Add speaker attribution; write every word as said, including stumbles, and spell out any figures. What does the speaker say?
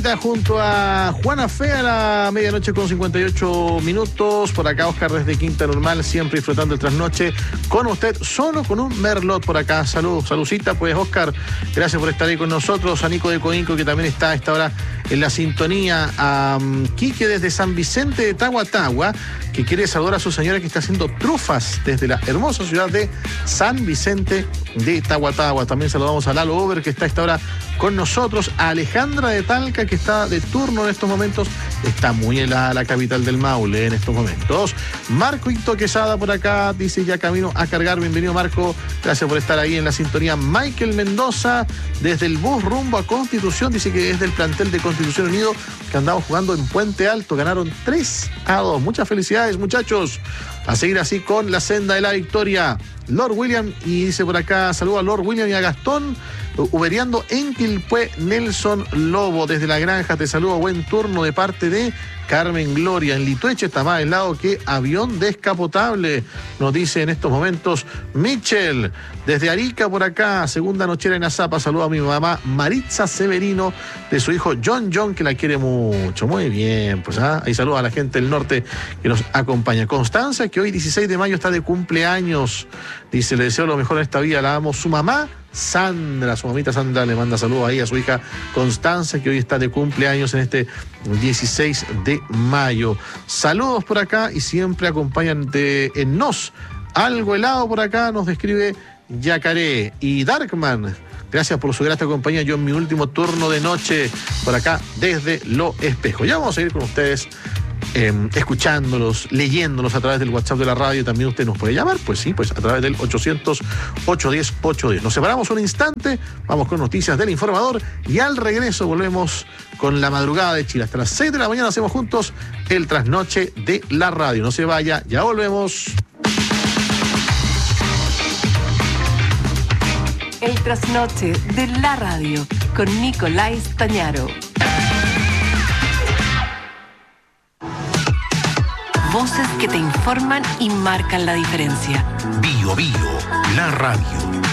Speaker 1: Junto a Juana Fe a la medianoche con cincuenta y ocho minutos. Por acá Oscar desde Quinta Normal, siempre disfrutando el trasnoche con usted, solo con un merlot por acá. Salud, saludcita, pues Oscar, gracias por estar ahí con nosotros. A Nico de Coinco, que también está a esta hora en la sintonía. A um, Quique desde San Vicente de Tahuatahua, que quiere saludar a su señora que está haciendo trufas desde la hermosa ciudad de San Vicente de Tahuatahua. También saludamos a Lalo Over, que está a esta hora con nosotros. A Alejandra de Talca, que está de turno en estos momentos. Está muy helada la capital del Maule en estos momentos. Marco Hito Quesada por acá, dice ya camino a cargar. Bienvenido, Marco, gracias por estar ahí en la sintonía. Michael Mendoza desde el bus rumbo a Constitución, dice que es del plantel de Constitución Unido, que andamos jugando en Puente Alto. Ganaron tres a dos. Muchas felicidades, muchachos, a seguir así con la senda de la victoria. Lord William, y dice por acá, saludo a Lord William y a Gastón, uberiando en Quilpué. Nelson Lobo desde la granja, te saludo, buen turno de parte de Carmen Gloria. En Litueche está más helado que avión descapotable, nos dice en estos momentos Michel. Desde Arica por acá, segunda nochera en Azapa, saludo a mi mamá Maritza Severino, de su hijo John John, que la quiere mucho. Muy bien, pues ¿ah? Ahí saludo a la gente del norte que nos acompaña. Constanza, que hoy dieciséis de mayo está de cumpleaños, dice, le deseo lo mejor en esta vida, la amo. Su mamá Sandra, su mamita Sandra, le manda saludos ahí a su hija Constanza, que hoy está de cumpleaños en este dieciséis de mayo. Saludos por acá y siempre acompañan de en Nos. Algo helado por acá, nos describe Yacaré. Y Darkman, gracias por su grata compañía. Yo en mi último turno de noche por acá desde Lo Espejo. Ya vamos a ir con ustedes, Eh, escuchándolos, leyéndolos a través del WhatsApp de la radio. También usted nos puede llamar, pues sí, pues a través del ochocientos, ochocientos diez, ochocientos diez. Nos separamos un instante, vamos con noticias del informador y al regreso volvemos con la madrugada de Chile. Hasta las seis de la mañana hacemos juntos el trasnoche de la radio. No se vaya, ya volvemos.
Speaker 2: El trasnoche de la radio con Nicolás Tañaro. Voces que te informan y marcan la diferencia.
Speaker 3: Bio Bio, la radio.